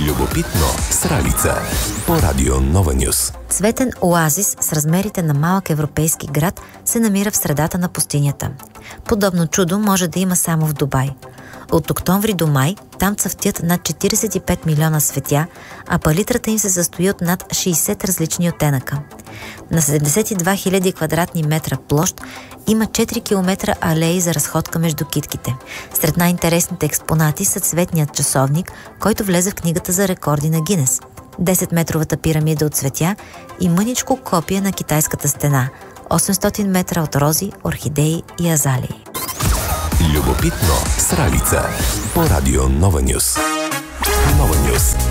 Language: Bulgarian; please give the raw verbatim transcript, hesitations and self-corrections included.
Любопитно с Ралица по Радио Нова Нюс. Цветен оазис с размерите на малък европейски град се намира в средата на пустинята. Подобно чудо може да има само в Дубай. От октомври до май там цъфтят над четиридесет и пет милиона цветя, а палитрата им се състои от над шейсет различни оттенъка. На седемдесет и два хиляди квадратни метра площ има четири километра алеи за разходка между китките. Сред най-интересните експонати са цветният часовник, който влезе в книгата за рекорди на Гинес, десетметровата пирамида от цветя и мъничко копие на китайската стена, осемстотин метра от рози, орхидеи и азалии. Любопитно с Ралица по Радио Нова Нюс. Нова Нюс.